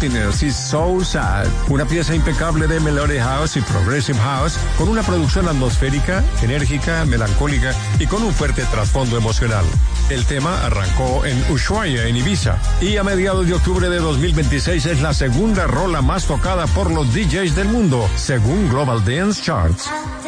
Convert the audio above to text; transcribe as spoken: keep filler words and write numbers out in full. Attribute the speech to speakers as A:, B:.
A: Happiness is So Sad, una pieza impecable de Melody House y Progressive House, con una producción atmosférica, enérgica, melancólica y con un fuerte trasfondo emocional. El tema arrancó en Ushuaia, en Ibiza, y a mediados de octubre de dos mil veintiséis es la segunda rola más tocada por los D Js del mundo, según Global Dance Charts.